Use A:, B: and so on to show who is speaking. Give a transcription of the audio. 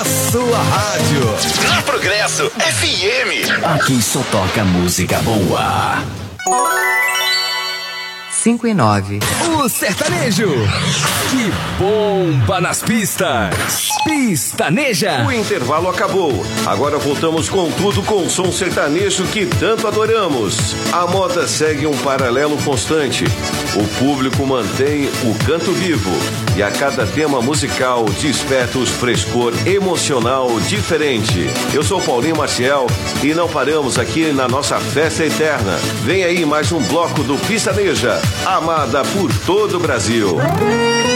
A: na sua rádio.
B: Na Progresso FM.
C: Aqui só toca música boa.
D: 5:09.
A: O sertanejo que bomba nas pistas. Pistaneja.
E: O intervalo acabou. Agora voltamos com tudo com o som sertanejo que tanto adoramos. A moda segue um paralelo constante. O público mantém o canto vivo. E a cada tema musical desperta os frescor emocional diferente. Eu sou Paulinho Maciel e não paramos aqui na nossa festa eterna. Vem aí mais um bloco do Pistaneja, amada por todo o Brasil.